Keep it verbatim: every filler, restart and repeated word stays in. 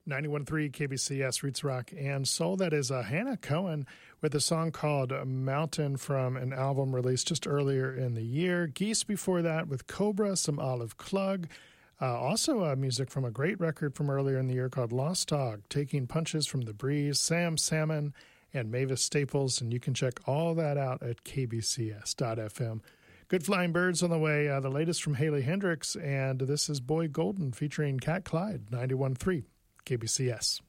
ninety-one point three K B C S, Roots Rock and Soul. That is uh, Hannah Cohen with a song called Mountain from an album released just earlier in the year. Geese before that with Cobra, some Olive Klug. Uh, also uh, music from a great record from earlier in the year called Lost Dog, Taking Punches from the Breeze, Sam Salmon, and Mavis Staples. And you can check all that out at k b c s dot f m. Good Flying Birds on the way. Uh, the latest from Haley Hendricks, and this is Boy Golden featuring Cat Clyde, ninety-one point three K B C S.